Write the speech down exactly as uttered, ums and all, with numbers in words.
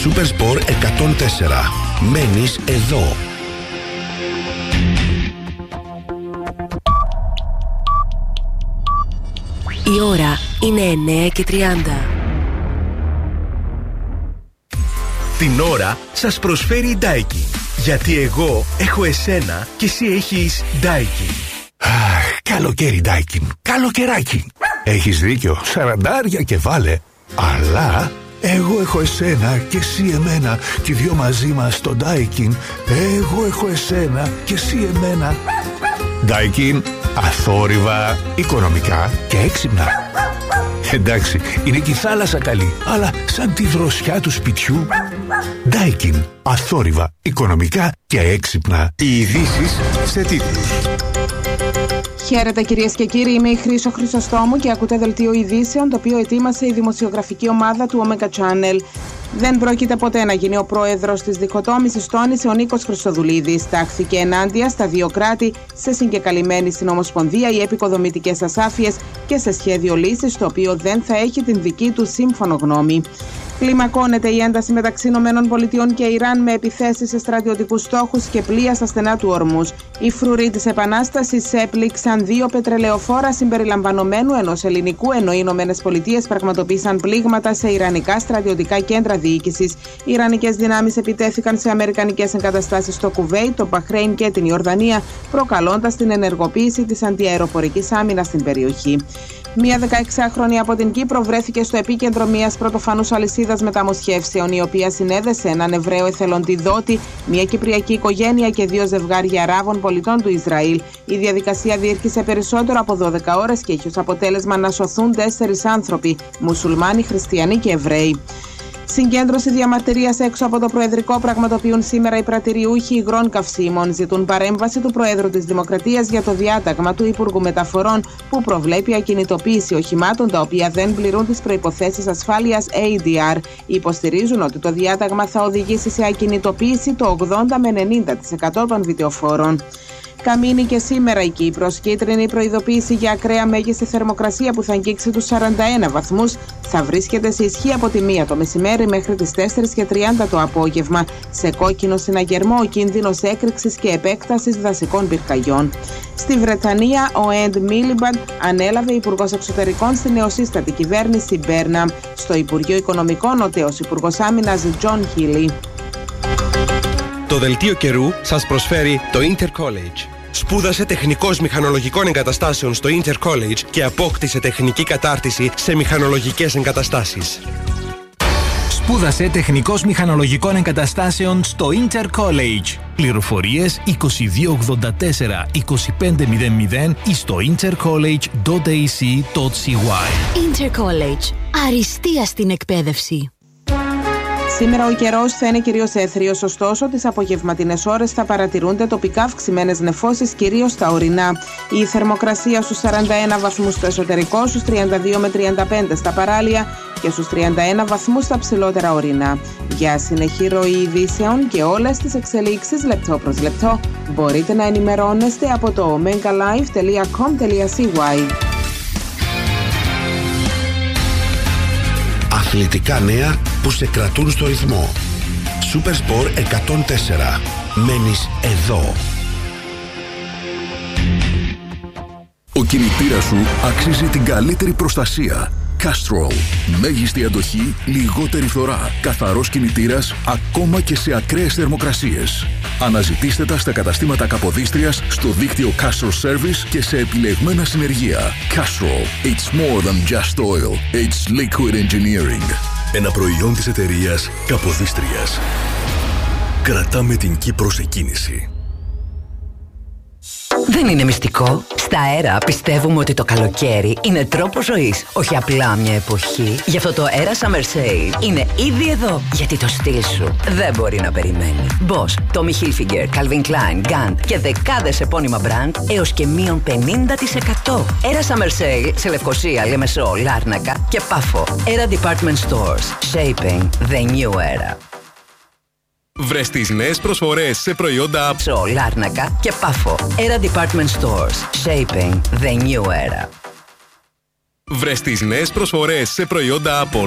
Supersport εκατόν τέσσερα. Μένεις εδώ. Η ώρα είναι εννέα και τριάντα. Την ώρα σας προσφέρει η Daikin. Γιατί εγώ έχω εσένα και εσύ έχεις Daikin. Αχ, καλοκαίρι Daikin. Καλοκαιράκι. Έχεις δίκιο, σαραντάρια και βάλε. Αλλά εγώ έχω εσένα και εσύ εμένα. Και οι δυο μαζί μας στο Daikin. Εγώ έχω εσένα και εσύ εμένα. Daikin, αθόρυβα, οικονομικά και έξυπνα. Εντάξει, είναι και η θάλασσα καλή, αλλά σαν τη δροσιά του σπιτιού. Daikin, αθόρυβα, οικονομικά και έξυπνα. Οι ειδήσεις σε τίτλους. Χαίρετε κυρίες και κύριοι, είμαι η Χρύσο Χρυσοστόμου και ακούτε δελτίο ειδήσεων το οποίο ετοίμασε η δημοσιογραφική ομάδα του Omega Channel. Δεν πρόκειται ποτέ να γίνει ο πρόεδρος της διχοτόμησης, τόνισε ο Νίκος Χρυσοδουλίδης. Τάχθηκε ενάντια στα δύο κράτη, σε συγκεκαλυμμένη στην Ομοσπονδία οι επικοδομητικές ασάφειες και σε σχέδιο λύσης το οποίο δεν θα έχει την δική του σύμφωνο γνώμη. Κλιμακώνεται η ένταση μεταξύ ΗΠΑ και Ιράν με επιθέσεις σε στρατιωτικούς στόχους και πλοία στα στενά του Ορμούζ. Οι φρουροί της Επανάστασης έπληξαν δύο πετρελαιοφόρα συμπεριλαμβανομένου ενός ελληνικού, ενώ οι ΗΠΑ πραγματοποίησαν πλήγματα σε ιρανικά στρατιωτικά κέντρα διοίκησης. Οι ιρανικές δυνάμεις επιτέθηκαν σε αμερικανικές εγκαταστάσεις στο Κουβέιτ, το Μπαχρέιν και την Ιορδανία, προκαλώντας την ενεργοποίηση της αντιαεροπορικής άμυνας στην περιοχή. Μία δεκαεξάχρονη από την Κύπρο βρέθηκε στο επίκεντρο μιας πρωτοφανούς αλυσίδας μεταμοσχεύσεων, η οποία συνέδεσε έναν Εβραίο εθελοντιδότη, μια κυπριακή οικογένεια και δύο ζευγάρια Αράβων πολιτών του Ισραήλ. Η διαδικασία διήρκησε περισσότερο από δώδεκα ώρες και έχει ως αποτέλεσμα να σωθούν τέσσερις άνθρωποι, μουσουλμάνοι, χριστιανοί και Εβραίοι. Συγκέντρωση διαμαρτυρίας έξω από το Προεδρικό πραγματοποιούν σήμερα οι πρατηριούχοι υγρών καυσίμων. Ζητούν παρέμβαση του Προέδρου της Δημοκρατίας για το διάταγμα του Υπουργού Μεταφορών που προβλέπει ακινητοποίηση οχημάτων τα οποία δεν πληρούν τις προϋποθέσεις ασφάλειας έι ντι αρ. Υποστηρίζουν ότι το διάταγμα θα οδηγήσει σε ακινητοποίηση το ογδόντα με ενενήντα τοις εκατό των βιτεοφόρων. Καμίνη και σήμερα η Κύπρος. Κίτρινη προειδοποίηση για ακραία μέγιστη θερμοκρασία που θα αγγίξει τους σαράντα ένα βαθμούς. Θα βρίσκεται σε ισχύ από τη μία το μεσημέρι μέχρι τις τέσσερις και τριάντα το απόγευμα. Σε κόκκινο συναγερμό ο κίνδυνος έκρηξης και επέκτασης δασικών πυρκαγιών. Στη Βρετανία ο Εντ Μίλιμπαντ ανέλαβε υπουργός εξωτερικών στη νεοσύστατη κυβέρνηση Μπέρναμ. Στο Υπουργείο Οικονομικών ο τέος υπουργός άμυνας Τζον Χίλι. Το δελτίο καιρού σας προσφέρει το Intercollege. Σπούδασε τεχνικός μηχανολογικών εγκαταστάσεων στο Intercollege και απόκτησε τεχνική κατάρτιση σε μηχανολογικές εγκαταστάσεις. Σπούδασε τεχνικός μηχανολογικών εγκαταστάσεων στο Intercollege. Πληροφορίες είκοσι δύο ογδόντα τέσσερα είκοσι πέντε μηδέν μηδέν ή στο intercollege τελεία έι σι τελεία σι γουάι. Intercollege. Αριστεία στην εκπαίδευση. Σήμερα ο καιρός θα είναι κυρίως έθριος, ωστόσο τις απογευματινές ώρες θα παρατηρούνται τοπικά αυξημένες νεφώσεις, κυρίως στα ορεινά. Η θερμοκρασία στους σαράντα ένα βαθμούς στο εσωτερικό, στους τριάντα δύο με τριάντα πέντε στα παράλια και στους τριάντα ένα βαθμούς στα ψηλότερα ορεινά. Για συνεχή ροή ειδήσεων και όλες τις εξελίξεις λεπτό προς λεπτό μπορείτε να ενημερώνεστε από το omega live τελεία com τελεία σι γουάι. Αθλητικά νέα που σε κρατούν στο ρυθμό. Supersport εκατόν τέσσερα. Μένεις εδώ. Ο κινητήρας σου αξίζει την καλύτερη προστασία. Castrol. Μέγιστη αντοχή, λιγότερη φθορά. Καθαρός κινητήρας ακόμα και σε ακραίες θερμοκρασίες. Αναζητήστε τα στα καταστήματα Καποδίστριας, στο δίκτυο Castrol Service και σε επιλεγμένα συνεργεία. Castrol. It's more than just oil. It's liquid engineering. Ένα προϊόν της εταιρείας Καποδίστριας. Κρατάμε την Κύπρο σε κίνηση. Δεν είναι μυστικό. Στα Αέρα πιστεύουμε ότι το καλοκαίρι είναι τρόπος ζωής, όχι απλά μια εποχή. Γι' αυτό το Aera Summer Sale είναι ήδη εδώ, γιατί το στυλ σου δεν μπορεί να περιμένει. Boss, Tommy Hilfiger, Calvin Klein, Gant και δεκάδες επώνυμα brand έως και μείον πενήντα τοις εκατό. Aera Summer Sale σε Λευκοσία, Λεμεσό, Λάρνακα και Πάφο. Aera Department Stores. Shaping the new era. Βρες τις νέες προσφορές σε προϊόντα Ψο, Λάρνακα και Πάφο. Aera Department Stores. Shaping the new era. Βρες τις νέες προσφορές σε προϊόντα από